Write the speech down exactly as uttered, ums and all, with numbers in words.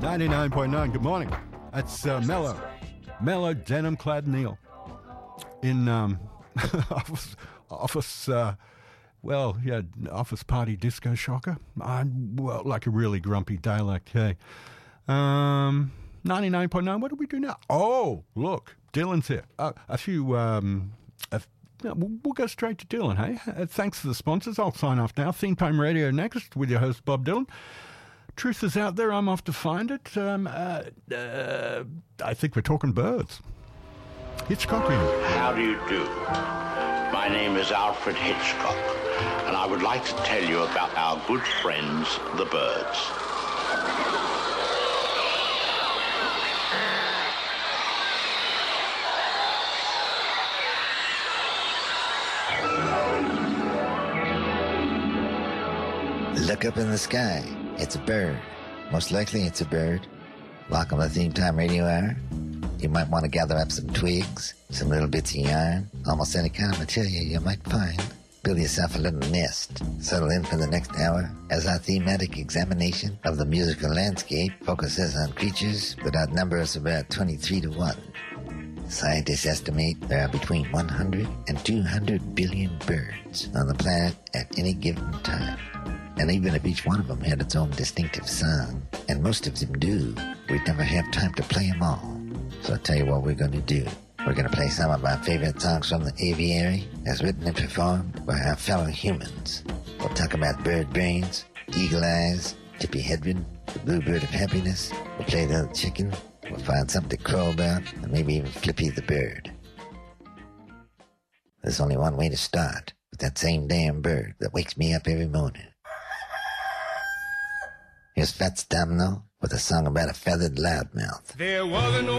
ninety-nine point nine, good morning. That's uh, Mellow. Mellow denim-clad Neil. In um, office, office uh, well, yeah, office party disco shocker. Uh, well, like a really grumpy Daylight K. Um, ninety-nine point nine, what do we do now? Oh, look, Dylan's here. Uh, a few... Um, a Yeah, we'll, we'll go straight to Dylan, hey? Uh, thanks to the sponsors. I'll sign off now. Theme Time Radio next with your host, Bob Dylan. Truth is out there. I'm off to find it. Um, uh, uh, I think we're talking birds. Hitchcock here. How do you do? My name is Alfred Hitchcock, and I would like to tell you about our good friends, the birds. Look up in the sky. It's a bird. Most likely it's a bird. Welcome to Theme Time Radio Hour. You might want to gather up some twigs, some little bits of yarn, almost any kind of material you might find. Build yourself a little nest. Settle in for the next hour as our thematic examination of the musical landscape focuses on creatures that outnumber us about twenty-three to one. Scientists estimate there are between one hundred and two hundred billion birds on the planet at any given time. And even if each one of them had its own distinctive song, and most of them do, we'd never have time to play them all. So I'll tell you what we're going to do. We're going to play some of our favorite songs from the aviary, as written and performed by our fellow humans. We'll talk about bird brains, eagle eyes, Tippi Hedren, the bluebird of happiness. We'll play the little chicken. We'll find something to crow about, and maybe even Flippy the bird. There's only one way to start, with that same damn bird that wakes me up every morning. Here's Fats Domino with a song about a feathered loudmouth. There was an